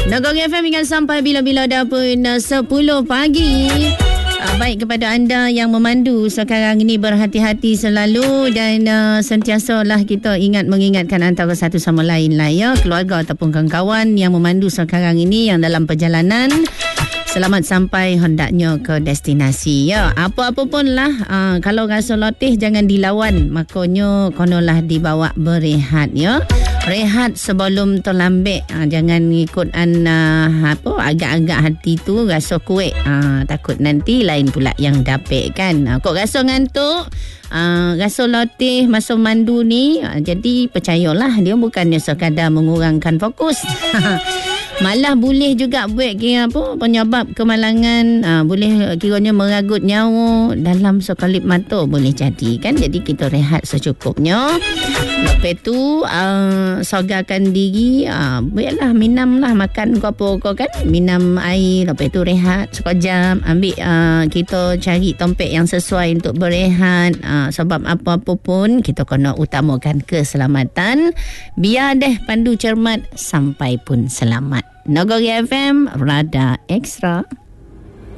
Nagong FM hingga sampai bila-bila dah pun 10 pagi. Baik kepada anda yang memandu sekarang ini, berhati-hati selalu dan sentiasalah kita mengingatkan antara satu sama lain lah ya, keluarga ataupun kawan-kawan yang memandu sekarang ini yang dalam perjalanan. Selamat sampai hendaknya ke destinasi ya. Apa-apa pun lah, kalau rasa letih jangan dilawan, makanya konolah dibawa berehat ya. Rehat sebelum terlambik. Jangan ikut agak-agak hati tu rasa kuat. Takut nanti lain pula yang dapet kan. Kok rasa ngantuk, rasa letih masa mandu ni, jadi percayalah dia bukannya sekadar mengurangkan fokus. Malah boleh juga buat penyebab kemalangan, boleh kiranya meragut nyawa dalam sekelip mata boleh jadi kan. Jadi kita rehat secukupnya. Lepas tu sogarkan diri, biarlah minamlah, makan apa-apa kan, minam air, lepas tu rehat sekejap, ambil kita cari tempat yang sesuai untuk berehat. Sebab apa-apa pun kita kena utamakan keselamatan. Biar deh pandu cermat sampai pun selamat. Nagori FM, Radar Extra.